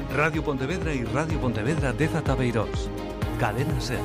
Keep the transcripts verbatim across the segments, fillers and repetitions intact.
Radio Pontevedra y Radio Pontevedra Deza Tabeirós. Cadena SER.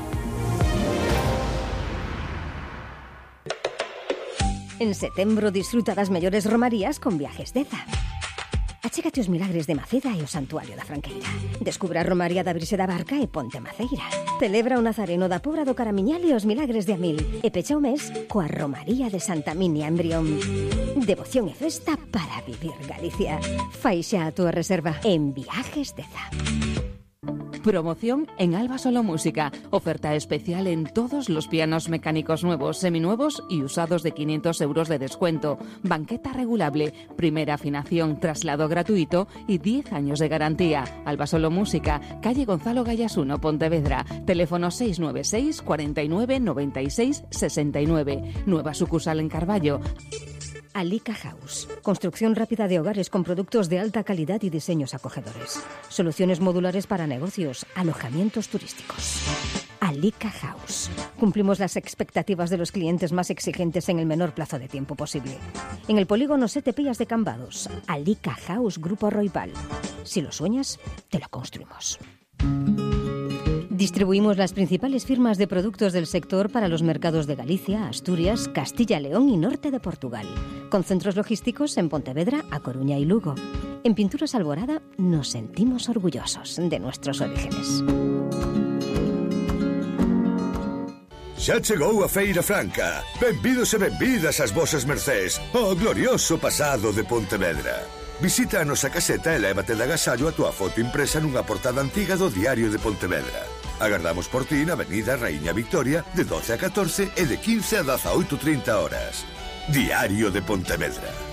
En setembro disfruta das mellores romarías con Viajes Deza. Achégate os milagres de Maceda e o Santuario da Franqueira. Descubra a Romaría da Virxe da Barca e Ponte Maceira. Celebra o Nazareno da Pobra do Caramiñal e os milagres de Amil. E pecha o mes coa Romaría de Santa Minia en Brión. Devoción e festa para vivir Galicia. Fai xa a túa reserva en Viajes Deza. Promoción en Alba Solo Música. Oferta especial en todos los pianos mecánicos nuevos, seminuevos y usados de quinientos euros de descuento. Banqueta regulable, primera afinación, traslado gratuito y diez años de garantía. Alba Solo Música, calle Gonzalo Gallas uno, Pontevedra. Teléfono seis nueve seis, cuarenta y nueve, noventa y seis, sesenta y nueve. Nueva sucursal en Carballo. Alica House. Construcción rápida de hogares con productos de alta calidad y diseños acogedores. Soluciones modulares para negocios, alojamientos turísticos. Alica House. Cumplimos las expectativas de los clientes más exigentes en el menor plazo de tiempo posible. En el polígono Sete Pillas de Cambados. Alica House Grupo Roipal. Si lo sueñas, te lo construimos. Distribuimos las principales firmas de productos del sector para los mercados de Galicia, Asturias, Castilla, León y norte de Portugal, con centros logísticos en Pontevedra, A Coruña y Lugo. En Pinturas Alborada nos sentimos orgullosos de nuestros orígenes. Xa chegou a Feira Franca. Benvidos e benvidas ás vosas mercés ao glorioso pasado de Pontevedra. Visita a nosa caseta e lévate de agasallo a túa foto impresa nunha portada antiga do Diario de Pontevedra. Agardamos por ti na Avenida Raíña Victoria de doce a catorce e de quince a dezaoito trinta horas. Diario de Pontevedra.